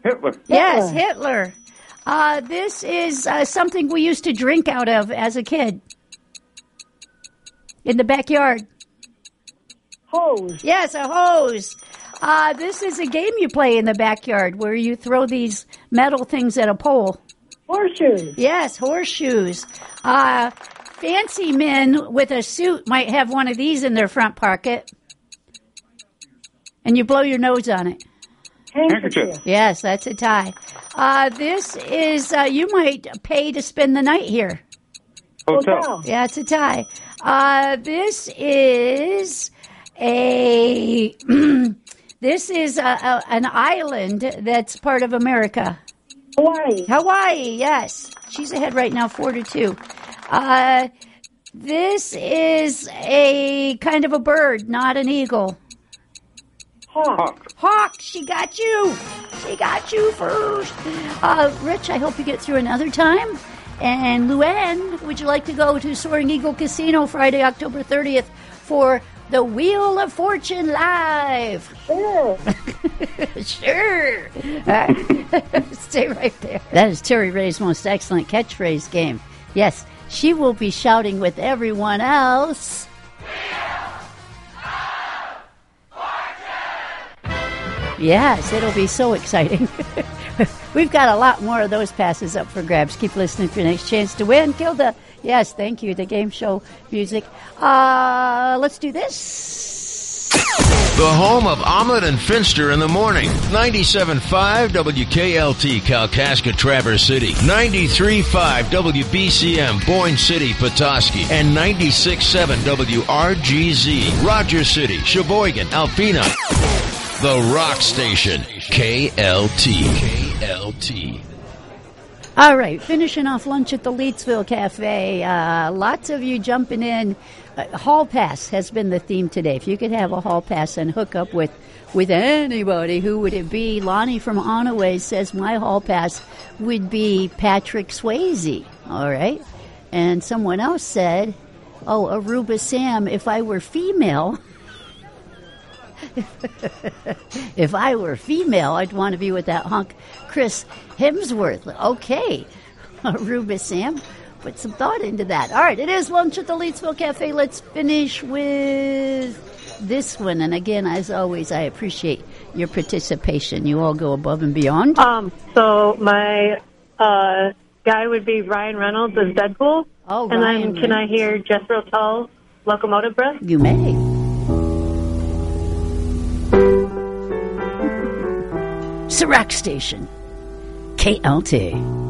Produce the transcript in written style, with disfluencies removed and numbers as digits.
Hitler. Yes, Hitler. This is something we used to drink out of as a kid. In the backyard. Hose. Yes, a hose. This is a game you play in the backyard where you throw these metal things at a pole. Horseshoes. Yes, horseshoes. Fancy men with a suit might have one of these in their front pocket. And you blow your nose on it. Handkerchief. Yes, that's a tie. This is, you might pay to spend the night here. Hotel. Yeah, it's a tie. This is a, this is an island that's part of America. Hawaii. Hawaii, yes. She's ahead right now, 4-2. This is a kind of a bird, not an eagle. Hawk. Hawk, she got you. She got you first. Rich, I hope you get through another time. And Luann, would you like to go to Soaring Eagle Casino Friday, October 30th for the Wheel of Fortune Live? Sure. Sure. Stay right there. That is Terry Ray's most excellent catchphrase game. Yes, she will be shouting with everyone else. Yes, it'll be so exciting. We've got a lot more of those passes up for grabs. Keep listening for your next chance to win. Gilda, yes, thank you. The game show music. Let's do this. The home of Omelet and Finster in the morning. 97.5 WKLT Kalkaska Traverse City. 93.5 WBCM Boyne City Petoskey. And 96.7 WRGZ Rogers City, Sheboygan, Alpena. The Rock Station, KLT. All right, finishing off lunch at the Leetsville Cafe. Lots of you jumping in. Hall Pass has been the theme today. If you could have a Hall Pass and hook up with anybody, who would it be? Lonnie from Onaway says my Hall Pass would be Patrick Swayze. All right. And someone else said, Aruba Sam, if I were female... If I were female, I'd want to be with that hunk Chris Hemsworth. Okay, Aruba Sam, put some thought into that. All right, it is lunch at the Leetsville Cafe. Let's finish with this one. And again, as always, I appreciate your participation. You all go above and beyond. So my guy would be Ryan Reynolds as Deadpool. Oh, and Ryan then can I hear Jethro Tull, Locomotive Breath? You may. Rock Station, KLT.